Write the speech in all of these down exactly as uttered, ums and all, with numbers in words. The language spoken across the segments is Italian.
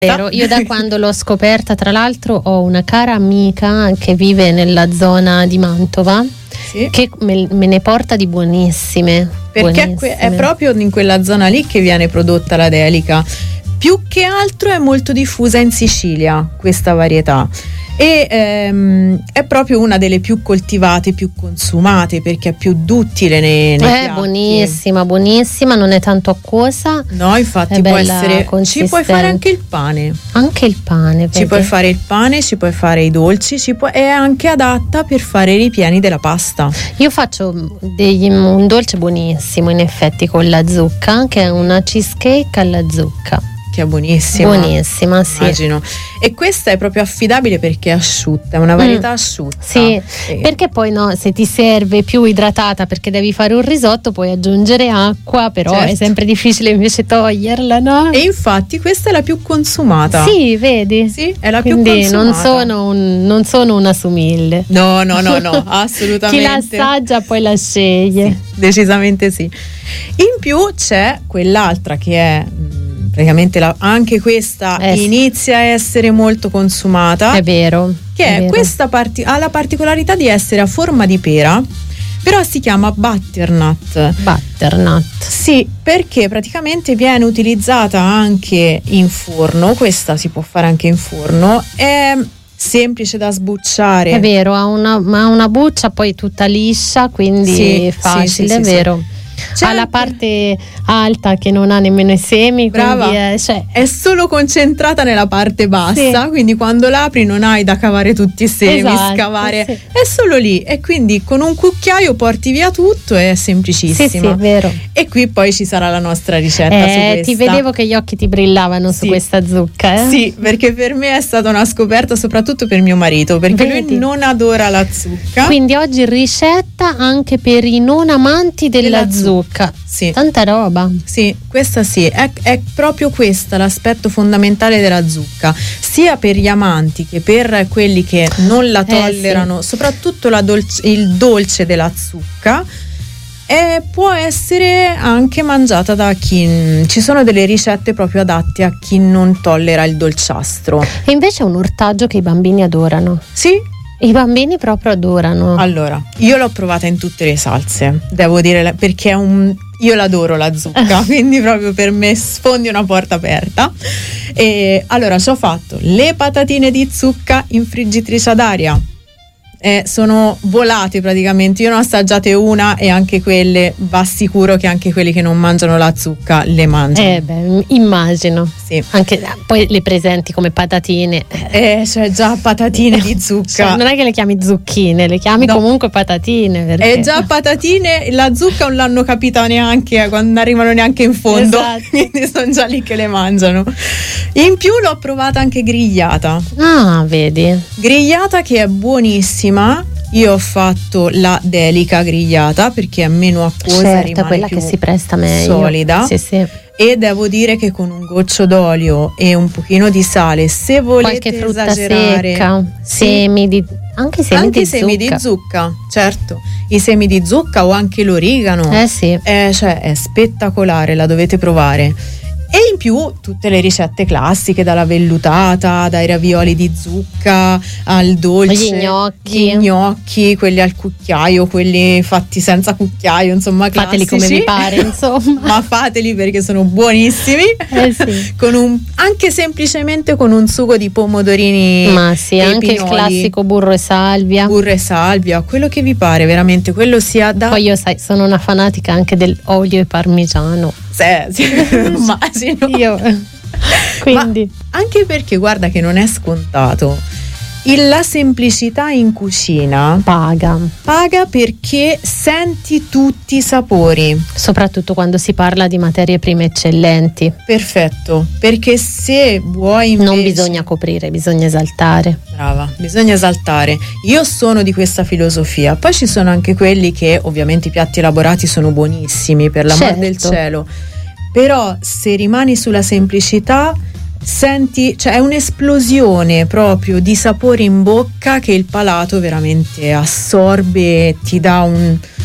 Vero, io da quando l'ho scoperta, tra l'altro, ho una cara amica che vive nella zona di Mantova, sì, che me, me ne porta di buonissime. Perché buonissime. È proprio in quella zona lì che viene prodotta la Delica. Più che altro è molto diffusa in Sicilia questa varietà. E ehm, è proprio una delle più coltivate, più consumate, perché è più duttile nei, nei È piatti. buonissima, buonissima, non è tanto acquosa. No, infatti può essere. Ci puoi fare anche il pane. Anche il pane. Ci puoi fare il pane, ci puoi fare i dolci, ci puoi, è anche adatta per fare i ripieni della pasta. Io faccio degli, un dolce buonissimo, in effetti, con la zucca, che è una cheesecake alla zucca. Che è buonissima. Buonissima, sì. Immagino. E questa è proprio affidabile perché è asciutta, è una varietà mm. asciutta. Sì, e... perché poi no, se ti serve più idratata perché devi fare un risotto puoi aggiungere acqua, però certo, è sempre difficile invece toglierla, no? E infatti questa è la più consumata. Sì, vedi? Sì, è la Quindi più consumata. non sono, un, non sono una somiglie. No, no, no, no, assolutamente. Chi la assaggia poi la sceglie. Sì, decisamente sì. In più c'è quell'altra che è... praticamente la, anche questa eh, inizia a essere molto consumata. È vero. Che è è vero. Questa parti- ha la particolarità di essere a forma di pera, però si chiama butternut. Butternut. Sì, perché praticamente viene utilizzata anche in forno. Questa si può fare anche in forno. È semplice da sbucciare. È vero, ha una, ha una buccia poi tutta liscia, quindi sì, è facile, sì, sì, è sì, vero. Sì. C'è ha la parte alta che non ha nemmeno i semi. Brava, è, cioè... è solo concentrata nella parte bassa, sì, quindi quando l'apri non hai da cavare tutti i semi, esatto, scavare, sì, è solo lì, e quindi con un cucchiaio porti via tutto, è semplicissima. Sì, sì, è vero. E qui poi ci sarà la nostra ricetta eh, su questa. Ti vedevo che gli occhi ti brillavano, sì, su questa zucca. Eh? Sì, perché per me è stata una scoperta, soprattutto per mio marito, perché Vedi. lui non adora la zucca. Quindi oggi ricetta anche per i non amanti della, della zucca. zucca. Sì. Tanta roba. Sì, questa sì, è, è proprio questo l'aspetto fondamentale della zucca, sia per gli amanti che per quelli che non la tollerano, eh, sì, soprattutto la dolce, il dolce della zucca. E può essere anche mangiata da chi, ci sono delle ricette proprio adatte a chi non tollera il dolciastro. E invece è un ortaggio che i bambini adorano. Sì. I bambini proprio adorano. Allora, io l'ho provata in tutte le salse, devo dire, perché è un, io l'adoro la zucca, quindi proprio per me sfondi una porta aperta. E allora ci ho fatto le patatine di zucca in friggitrice ad aria. Eh, sono volate praticamente, io ne ho assaggiate una e anche quelle va sicuro che anche quelli che non mangiano la zucca le mangiano. Eh beh, immagino. Sì. Anche poi le presenti come patatine. Eh, cioè già patatine di zucca. Cioè, non è che le chiami zucchine, le chiami no. comunque patatine. Perché... Eh già patatine, la zucca non l'hanno capita neanche quando arrivano neanche in fondo. Esatto. Quindi sono già lì che le mangiano. In più l'ho provata anche grigliata. Ah, vedi. Grigliata che è buonissima. Io ho fatto la Delica grigliata perché è meno acquosa, certo, rimane quella più che si presta meglio, solida. Sì, sì. E devo dire che con un goccio d'olio e un pochino di sale, se volete qualche frutta esagerare, secca, sì, semi di anche semi, anche di, semi zucca. di zucca, certo, i semi di zucca o anche l'origano. Eh sì. Eh, cioè è spettacolare, la dovete provare. E in più tutte le ricette classiche, dalla vellutata, dai ravioli di zucca al dolce, gli gnocchi, gli gnocchi, quelli al cucchiaio, quelli fatti senza cucchiaio, insomma classici. Fateli come vi pare, insomma. Ma fateli perché sono buonissimi. Eh sì. Con un, anche semplicemente con un sugo di pomodorini. Ma sì, e anche pinoli, il classico burro e salvia. Burro e salvia, quello che vi pare, veramente, quello sia da... Poi io sai, sono una fanatica anche dell'olio e parmigiano. Sì, sì, immagino. Io. Quindi. Ma anche perché guarda che non è scontato. Il, la semplicità in cucina paga. Paga perché senti tutti i sapori. Soprattutto quando si parla di materie prime eccellenti. Perfetto, perché se vuoi invece... Non bisogna coprire, bisogna esaltare. Brava, bisogna esaltare. Io sono di questa filosofia. Poi ci sono anche quelli che ovviamente i piatti elaborati sono buonissimi, per l'amor certo. del cielo. Però se rimani sulla semplicità senti, cioè è un'esplosione proprio di sapori in bocca che il palato veramente assorbe e ti dà un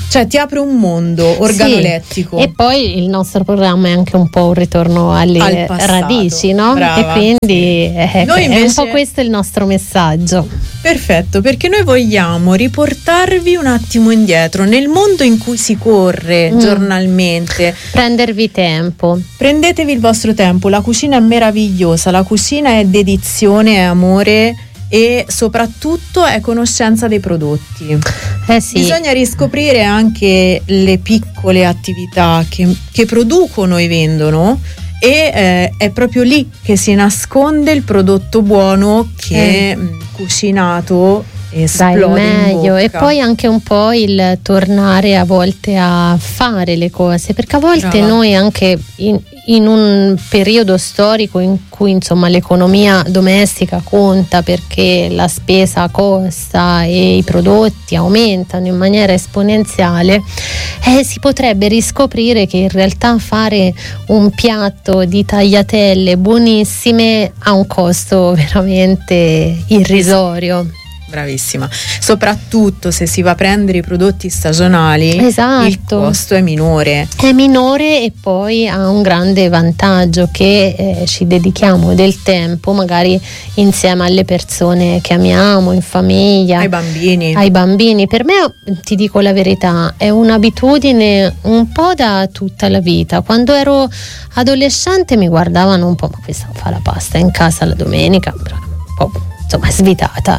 Cioè ti apre un mondo organolettico. Sì. E poi il nostro programma è anche un po' un ritorno alle Al radici, no? Brava. E quindi eh, Noi è invece... un po' questo il nostro messaggio. Perfetto, perché noi vogliamo riportarvi un attimo indietro nel mondo in cui si corre mm. giornalmente. Prendervi tempo. Prendetevi il vostro tempo, la cucina è meravigliosa, la cucina è dedizione, è amore e soprattutto è conoscenza dei prodotti. Eh sì. Bisogna riscoprire anche le piccole attività che, che producono e vendono e eh, è proprio lì che si nasconde il prodotto buono che eh. mh, cucinato esplode Dai, meglio. in E poi anche un po' il tornare a volte a fare le cose, perché a volte Brava. noi anche in, in un periodo storico in cui insomma l'economia domestica conta perché la spesa costa e i prodotti aumentano in maniera esponenziale, eh, si potrebbe riscoprire che in realtà fare un piatto di tagliatelle buonissime ha un costo veramente irrisorio. Bravissima, soprattutto se si va a prendere i prodotti stagionali, esatto. il costo è minore. È minore e poi ha un grande vantaggio che eh, ci dedichiamo del tempo, magari insieme alle persone che amiamo, in famiglia, ai bambini. Ai bambini. Per me, ti dico la verità, è un'abitudine un po' da tutta la vita. Quando ero adolescente mi guardavano un po', ma questa fa la pasta in casa la domenica, un po'. Insomma, svitata.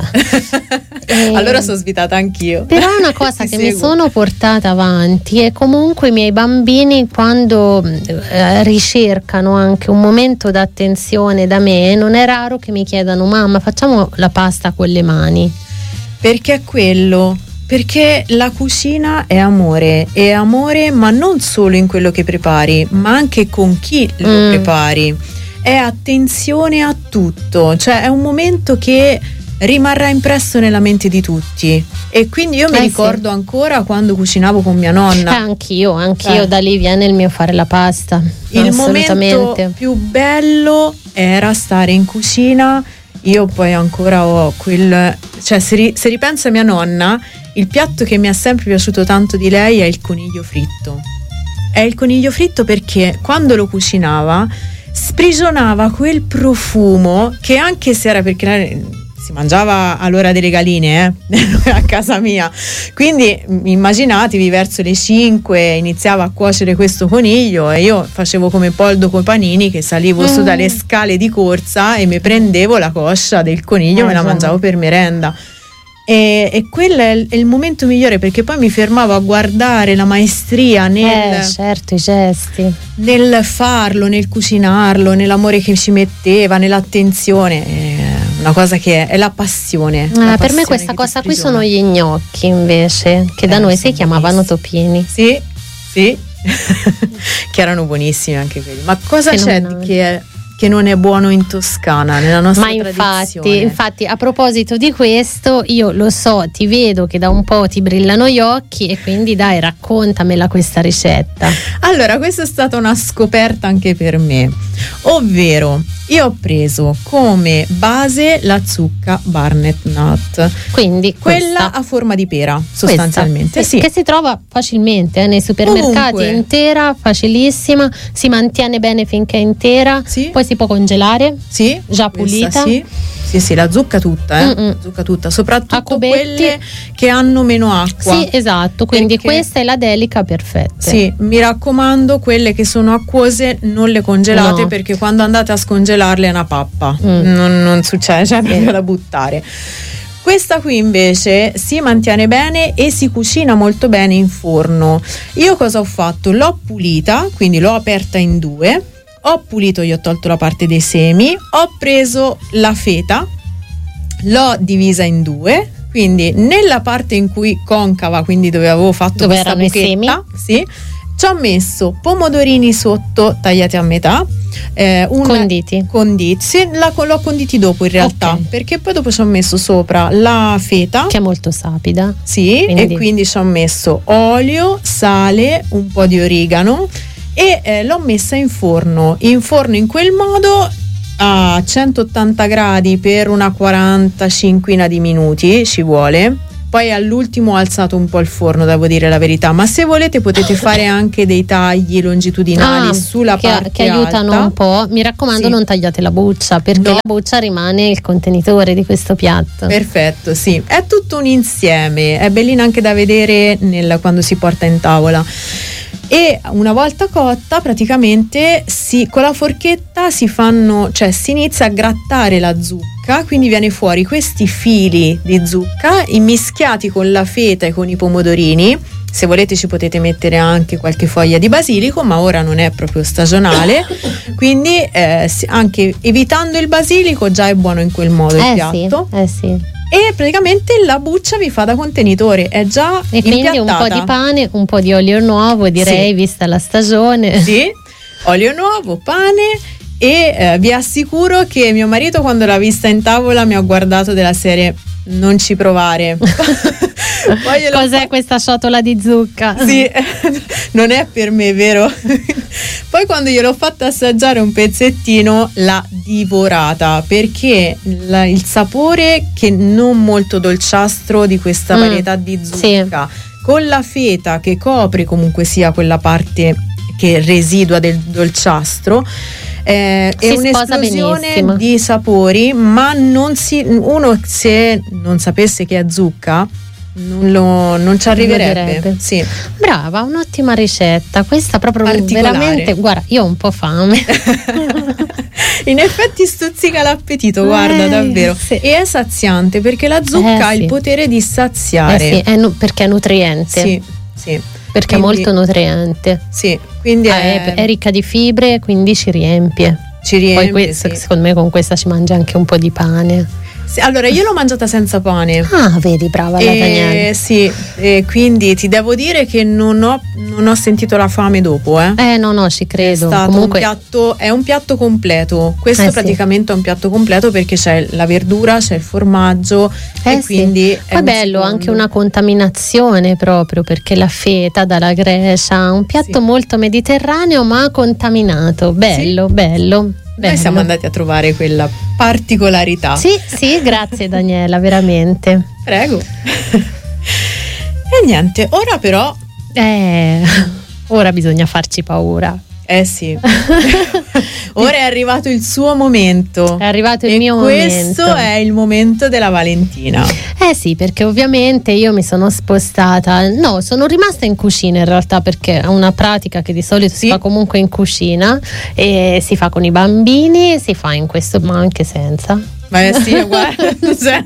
E allora sono svitata anch'io. Però è una cosa che seguo. mi sono portata avanti e comunque i miei bambini quando eh, ricercano anche un momento d'attenzione da me, non è raro che mi chiedano: mamma, facciamo la pasta con le mani. Perché è quello. Perché la cucina è amore, è amore ma non solo in quello che prepari, ma anche con chi lo mm. prepari. È attenzione a tutto, cioè è un momento che rimarrà impresso nella mente di tutti. E quindi io mi eh ricordo sì. ancora quando cucinavo con mia nonna. Eh, anch'io, anch'io, eh. da lì viene il mio fare la pasta. Il momento più bello era stare in cucina. Io poi ancora ho quel, cioè se, ri, se ripenso a mia nonna, il piatto che mi è sempre piaciuto tanto di lei è il coniglio fritto. È il coniglio fritto perché quando lo cucinava sprigionava quel profumo che, anche se era perché lei si mangiava all'ora delle galine eh, a casa mia, quindi immaginatevi verso le cinque iniziava a cuocere questo coniglio e io facevo come Poldo coi panini che salivo mm. su dalle scale di corsa e mi prendevo la coscia del coniglio e eh, me la mangiavo per merenda. E, e quello è il, è il momento migliore, perché poi mi fermavo a guardare la maestria nel, eh, certo, i gesti, nel farlo, nel cucinarlo, nell'amore che ci metteva, nell'attenzione. È una cosa che è, è la passione. Ah, la per me questa cosa qui sono gli gnocchi invece, che da eh, noi si chiamavano topini. Sì, sì, che erano buonissimi anche quelli. Ma cosa che c'è di che è che non è buono in Toscana, nella nostra Ma infatti, tradizione? infatti, a proposito di questo, io lo so, ti vedo che da un po' ti brillano gli occhi e quindi dai, raccontamela questa ricetta. Allora, questa è stata una scoperta anche per me, ovvero io ho preso come base la zucca Barnett Nut, quindi quella questa. a forma di pera sostanzialmente, questa, sì, che si trova facilmente eh, nei supermercati. Ovunque. Intera, facilissima, si mantiene bene finché è intera, sì. Poi si può congelare, sì, già pulita, sì. Sì, sì, la zucca tutta, eh? La zucca tutta, soprattutto quelle che hanno meno acqua. Sì, esatto, quindi perché questa è la delica perfetta. Sì, mi raccomando, quelle che sono acquose non le congelate, no. Perché quando andate a scongelarle è una pappa, mm. non, non succede, cioè è proprio da buttare. Questa qui invece si mantiene bene e si cucina molto bene in forno. Io cosa ho fatto? L'ho pulita, quindi l'ho aperta in due. Ho pulito, gli ho tolto la parte dei semi, ho preso la feta, l'ho divisa in due, quindi nella parte in cui concava, quindi dove avevo fatto dove questa erano buchetta, i semi? Sì, ci ho messo pomodorini sotto tagliati a metà, eh, un conditi, conditi sì, la, l'ho conditi dopo in realtà, okay. Perché poi dopo ci ho messo sopra la feta, che è molto sapida, sì, quindi. E quindi ci ho messo olio, sale, un po' di origano e eh, l'ho messa in forno in forno in quel modo a centottanta gradi per una quarantacinquina di minuti ci vuole, Poi all'ultimo ho alzato un po' il forno, devo dire la verità, ma se volete potete fare anche dei tagli longitudinali ah, sulla che, parte che aiutano alta. un po'. Mi raccomando, Sì. non tagliate la buccia, perché No. la buccia rimane il contenitore di questo piatto. Perfetto, sì, è tutto un insieme, è bellina anche da vedere nel, quando si porta in tavola. E una volta cotta praticamente si, con la forchetta si fanno, cioè si inizia a grattare la zucca, quindi viene fuori questi fili di zucca immischiati con la feta e con i pomodorini. Se volete ci potete mettere anche qualche foglia di basilico, ma ora non è proprio stagionale, quindi eh, anche evitando il basilico già è buono in quel modo il eh piatto. Sì, eh sì. E praticamente la buccia vi fa da contenitore, è già e quindi impiattata. un po' di pane, un po' di olio nuovo, direi, Sì. vista la stagione. Sì, olio nuovo, pane e eh, vi assicuro che mio marito quando l'ha vista in tavola mi ha guardato della serie non ci provare. Poi Cos'è fatto... questa ciotola di zucca? Sì, non è per me, vero? Poi quando gliel'ho fatta assaggiare un pezzettino l'ha divorata, perché la, il sapore che non molto dolciastro di questa Mm, varietà di zucca sì. con la feta che copre comunque sia quella parte che residua del dolciastro, eh, Si è sposa un'esplosione benissimo. di sapori, ma non si, uno se non sapesse che è zucca non, lo, non ci arriverebbe. direbbe. Sì. Brava, un'ottima ricetta. Questa proprio Particolare. veramente. Guarda, io ho un po' fame. In effetti stuzzica l'appetito, guarda, Eh, davvero. sì. E è saziante perché la zucca Eh, ha il sì. potere di saziare. Eh sì, è nu- perché è nutriente. Sì, sì. Perché Quindi- è molto nutriente. Sì, quindi Ah, è, è, è ricca di fibre, quindi ci riempie. ci riempie. Poi questo, sì. secondo me con questa ci mangia anche un po' di pane. Sì, allora io l'ho mangiata senza pane. Ah, vedi, brava la Daniela. E, sì, e quindi ti devo dire che non ho, non ho sentito la fame dopo, eh. Eh no, no, ci È credo. stato Comunque un piatto, è un piatto completo. Questo Eh, sì. praticamente è un piatto completo perché c'è la verdura, c'è il formaggio Eh e sì. quindi è Poi un bello secondo. anche una contaminazione proprio, perché la feta dalla Grecia, un piatto Sì. molto mediterraneo ma contaminato. Bello, bello. Noi bello. siamo andati a trovare quella particolarità. Sì, sì, grazie Daniela, veramente. Prego. E niente, ora però Eh, ora bisogna farci paura. eh sì. Ora è arrivato il suo momento. È arrivato il e mio questo momento. è il momento della Valentina. Eh sì, perché ovviamente io mi sono spostata, no, sono rimasta in cucina in realtà, perché è una pratica che di solito Sì. si fa comunque in cucina e si fa con i bambini, si fa in questo, ma anche senza. Ma eh sì, guarda, cioè,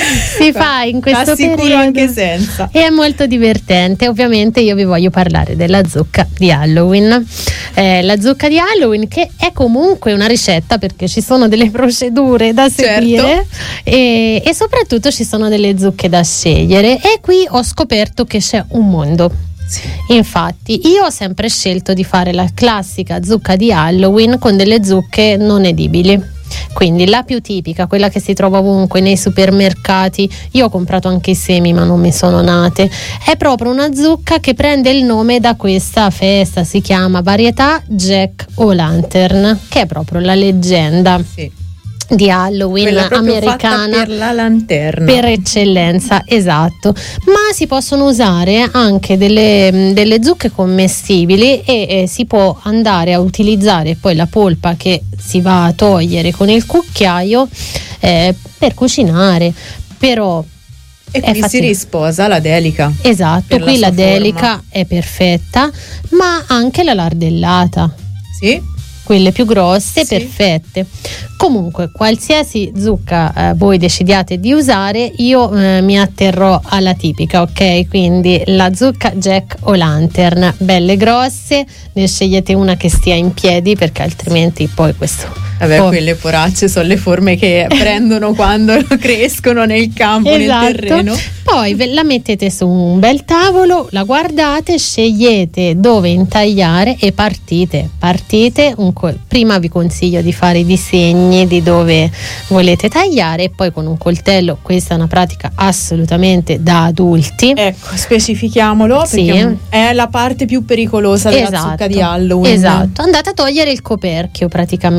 Si fa in questo t'assicuro periodo. anche senza. E è molto divertente. Ovviamente io vi voglio parlare della zucca di Halloween. Eh, la zucca di Halloween, che è comunque una ricetta, perché ci sono delle procedure da seguire, Certo. e, e soprattutto ci sono delle zucche da scegliere. E qui ho scoperto che c'è un mondo. Sì. Infatti io ho sempre scelto di fare la classica zucca di Halloween con delle zucche non edibili. Quindi la più tipica, quella che si trova ovunque nei supermercati, io ho comprato anche i semi ma non mi sono nate, è proprio una zucca che prende il nome da questa festa, si chiama varietà Jack O'Lantern, che è proprio la leggenda Sì. di Halloween Quella proprio americana fatta per la lanterna. per eccellenza, esatto. Ma si possono usare anche delle, delle zucche commestibili e eh, si può andare a utilizzare poi la polpa che si va a togliere con il cucchiaio eh, per cucinare. Però E è qui si facile. risposa la delica. Esatto, per qui la la, sua delica forma. è perfetta, ma anche la lardellata, Sì. quelle più grosse, Sì. perfette. Comunque, qualsiasi zucca eh, voi decidiate di usare, io eh, mi atterrò alla tipica, ok? Quindi la zucca Jack O'Lantern, belle grosse, ne scegliete una che stia in piedi, perché altrimenti poi questo. Vabbè, Oh. quelle poracce sono le forme che prendono quando crescono nel campo, Esatto. nel terreno. Poi ve la mettete su un bel tavolo, la guardate, scegliete dove intagliare e partite. Partite, un co- prima vi consiglio di fare i disegni di dove volete tagliare e poi con un coltello, questa è una pratica assolutamente da adulti. Ecco, specifichiamolo Sì. perché è la parte più pericolosa della zucca di Halloween. Esatto, andate a togliere il coperchio praticamente. Sì.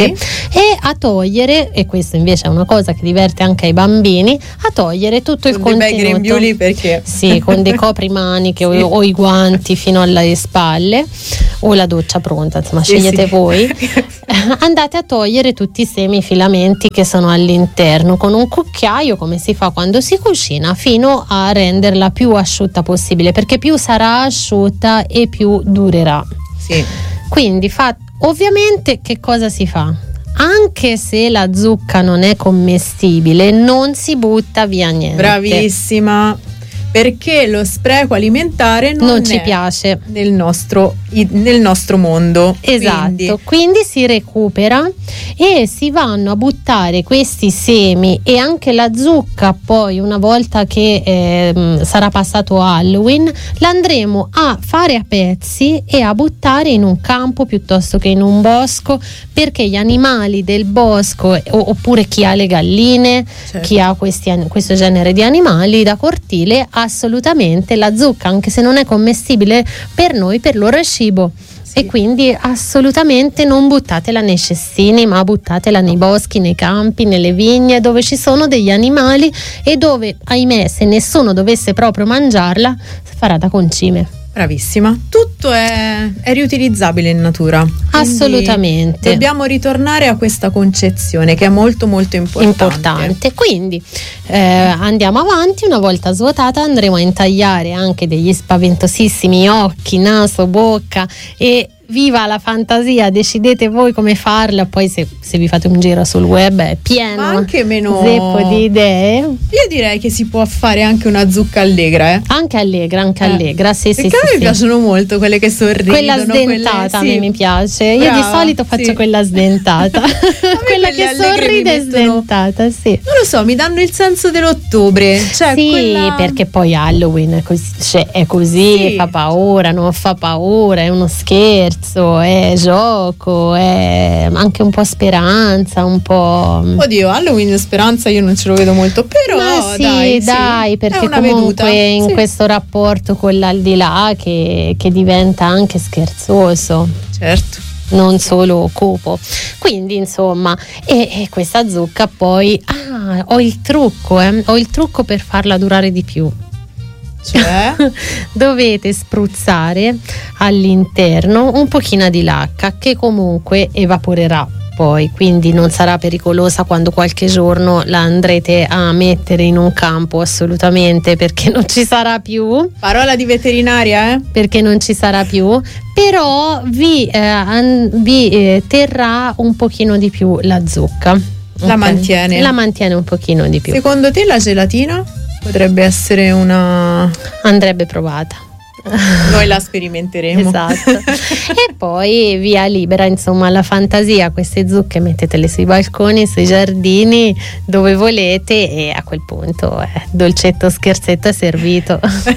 e a togliere, e questo invece è una cosa che diverte anche ai bambini, a togliere tutto il con contenuto. Dei bei grembiuli, perché sì, con dei coprimaniche sì. o, o i guanti fino alle spalle o la doccia pronta, insomma sì, scegliete sì. voi. Andate a togliere tutti i semi, i filamenti che sono all'interno con un cucchiaio, come si fa quando si cucina, fino a renderla più asciutta possibile, perché più sarà asciutta e più durerà. Sì. Quindi fa, ovviamente che cosa si fa? Anche se la zucca non è commestibile, non si butta via niente. Bravissima, perché lo spreco alimentare non, non ci è piace nel nostro, nel nostro mondo. Esatto, quindi. quindi si recupera e si vanno a buttare questi semi e anche la zucca. Poi una volta che eh, sarà passato Halloween, l'andremo a fare a pezzi e a buttare in un campo piuttosto che in un bosco, perché gli animali del bosco, oppure chi ha le galline, certo. chi ha questi, questo genere di animali da cortile, assolutamente la zucca, anche se non è commestibile per noi, per loro è cibo. Sì. E quindi assolutamente non buttatela nei cestini, ma buttatela nei boschi, nei campi, nelle vigne, dove ci sono degli animali e dove, ahimè, se nessuno dovesse proprio mangiarla, farà da concime. Bravissima, tutto è, è riutilizzabile in natura. Assolutamente. Dobbiamo ritornare a questa concezione che è molto molto importante. Importante. Quindi eh, andiamo avanti, una volta svuotata andremo a intagliare anche degli spaventosissimi occhi, naso, bocca e viva la fantasia, decidete voi come farla, poi se, se vi fate un giro sul web è pieno, ma anche meno zeppo di idee. Io direi che si può fare anche una zucca allegra, eh? Anche allegra, anche eh. allegra, sì, sì, perché sì, a me sì. mi piacciono molto quelle che sorridono, quella sdentata, quelle, a me sì. mi piace. Brava, io di solito faccio sì. quella sdentata. Quella che sorride è sdentata, sì. Non lo so, mi danno il senso dell'ottobre, cioè sì, quella... perché poi Halloween è così, cioè, è così sì. fa paura, non fa paura, è uno scherzo, è gioco, è anche un po' speranza, un po'. Oddio, Halloween speranza io non ce lo vedo molto, però ma sì, dai, dai sì, perché comunque veduta. in sì. questo rapporto con l'aldilà che, che diventa anche scherzoso. Certo. Non solo cupo. Quindi insomma, e, e questa zucca poi ah, ho il trucco, eh, ho il trucco per farla durare di più. Cioè? Dovete spruzzare all'interno un pochino di lacca che comunque evaporerà poi, quindi non sarà pericolosa quando qualche giorno la andrete a mettere in un campo, assolutamente, perché non ci sarà più. Parola di veterinaria, eh? Perché non ci sarà più, però vi, eh, an- vi eh, terrà un pochino di più la zucca. La okay? mantiene. La mantiene un pochino di più. Secondo te la gelatina potrebbe essere una... Andrebbe provata. Noi la sperimenteremo. Esatto. E poi via libera, insomma, alla fantasia. Queste zucche mettetele sui balconi, sui giardini, dove volete, e a quel punto eh, dolcetto scherzetto è servito.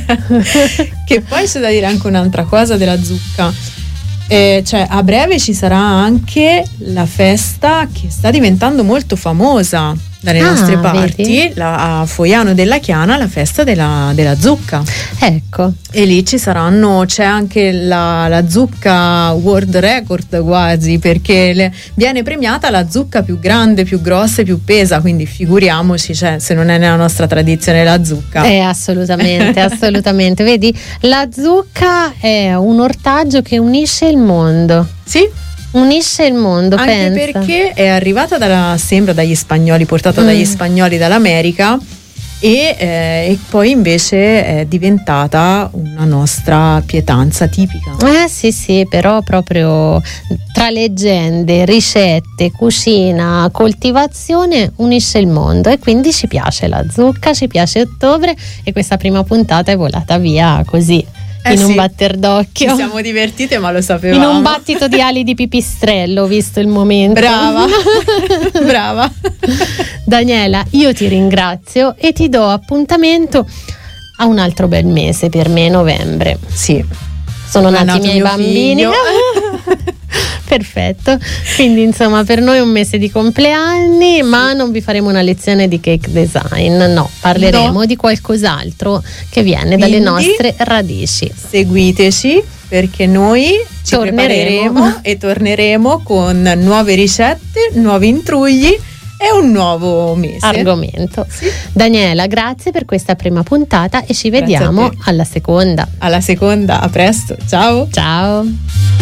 Che poi c'è da dire anche un'altra cosa della zucca. Eh, cioè a breve ci sarà anche la festa che sta diventando molto famosa dalle ah, nostre parti, la, a Foiano della Chiana, la festa della, della zucca. Ecco. E lì ci saranno, c'è anche la, la zucca world record quasi, perché le, viene premiata la zucca più grande, più grossa e più pesa, quindi figuriamoci, cioè, se non è nella nostra tradizione la zucca. Eh, assolutamente, assolutamente. Vedi, la zucca è un ortaggio che unisce il mondo. Sì. Unisce il mondo, anche pensa. perché è arrivata dalla, sembra dagli spagnoli, portata mm. dagli spagnoli dall'America e, eh, e poi invece è diventata una nostra pietanza tipica. Eh sì sì, però proprio tra leggende, ricette, cucina, coltivazione unisce il mondo, e quindi ci piace la zucca, ci piace ottobre, e questa prima puntata è volata via così. Eh in sì, un batter d'occhio. Ci siamo divertite, ma lo sapevamo. In un battito di ali di pipistrello, visto il momento. Brava, brava. Daniela, io ti ringrazio e ti do appuntamento a un altro bel mese per me, novembre. Sì, sono nati i miei bambini. Perfetto, quindi insomma per noi è un mese di compleanni, ma non vi faremo una lezione di cake design, no, parleremo no. di qualcos'altro che viene quindi dalle nostre radici. Seguiteci, perché noi ci torneremo. prepareremo e torneremo con nuove ricette, nuovi intrugli e un nuovo mese. Argomento. Sì. Daniela, grazie per questa prima puntata e ci vediamo alla seconda. Alla seconda, a presto, ciao. Ciao.